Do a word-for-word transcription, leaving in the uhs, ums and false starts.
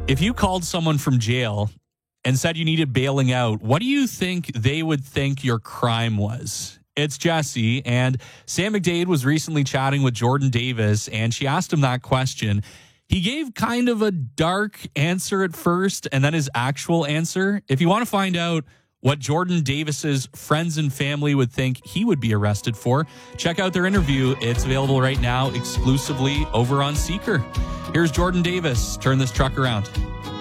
If you called someone from jail and said you needed bailing out, what do you think they would think your crime was? It's Jesse, and Sam McDade was recently chatting with Jordan Davis, and she asked him that question. He gave kind of a dark answer at first, and then his actual answer. If you want to find out what Jordan Davis's friends and family would think he would be arrested for, check out their interview. It's available right now exclusively over on Seeker. Here's Jordan Davis. Turn this truck around.